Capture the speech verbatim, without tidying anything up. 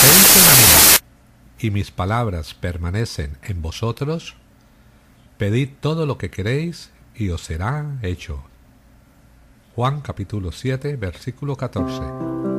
estéis en mí y mis palabras permanecen en vosotros, pedid todo lo que queréis y os será hecho. Juan capítulo siete, versículo catorce.